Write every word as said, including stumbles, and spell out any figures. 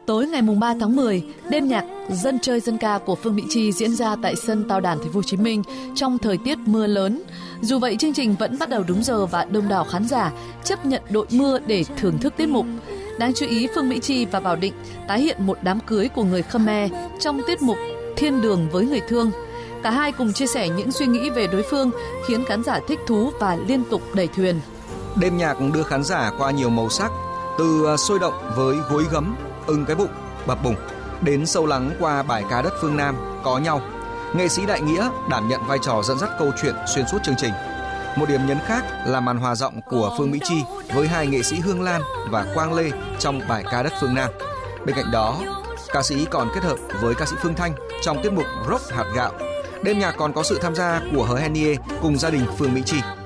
Tối ngày ba tháng mười, đêm nhạc Dân chơi dân ca của Phương Mỹ Chi diễn ra tại sân Tao Đàn, Thành phố Hồ Chí Minh trong thời tiết mưa lớn. Dù vậy, chương trình vẫn bắt đầu đúng giờ và đông đảo khán giả chấp nhận đội mưa để thưởng thức tiết mục. Đáng chú ý, Phương Mỹ Chi và Bảo Định tái hiện một đám cưới của người Khmer trong tiết mục Thiên đường với người thương. Cả hai cùng chia sẻ những suy nghĩ về đối phương khiến khán giả thích thú và liên tục đẩy thuyền. Đêm nhạc đưa khán giả qua nhiều màu sắc, từ sôi động với gối gấm, ưng cái bụng, bập bùng, đến sâu lắng qua bài ca đất phương Nam, có nhau. Nghệ sĩ Đại Nghĩa đảm nhận vai trò dẫn dắt câu chuyện xuyên suốt chương trình. Một điểm nhấn khác là màn hòa giọng của Phương Mỹ Chi với hai nghệ sĩ Hương Lan và Quang Lê trong bài ca đất phương Nam. Bên cạnh đó, ca sĩ còn kết hợp với ca sĩ Phương Thanh trong tiết mục Rock hạt gạo. Đêm nhạc còn có sự tham gia của Hờ Hen Nie cùng gia đình Phương Mỹ Chi.